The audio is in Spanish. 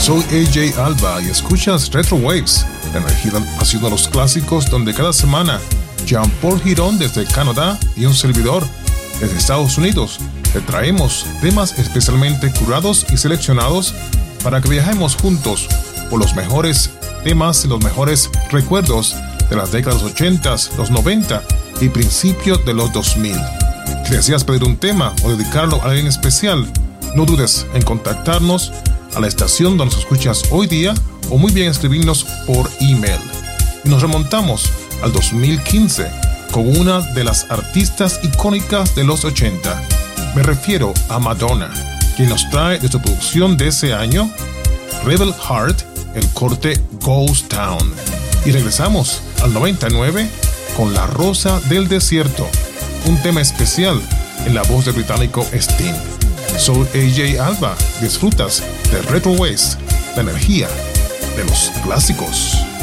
Soy AJ Alba y escuchas Retro Waves, la energía del pasión de los clásicos, donde cada semana Jean-Paul Girón desde Canadá y un servidor desde Estados Unidos te traemos temas especialmente curados y seleccionados para que viajemos juntos por los mejores temas y los mejores recuerdos de las décadas 80, los 90 y principios de los 2000. Si deseas pedir un tema o dedicarlo a alguien especial, no dudes en contactarnos a la estación donde nos escuchas hoy día o muy bien escribirnos por email. Y nos remontamos al 2015 con una de las artistas icónicas de los 80. Me refiero a Madonna, quien nos trae de su producción de ese año, Rebel Heart, el corte Ghost Town. Y regresamos al 99 con La Rosa del Desierto, un tema especial en la voz del británico Sting. Soy AJ Alba, disfrutas de Retro Waves, la energía de los clásicos.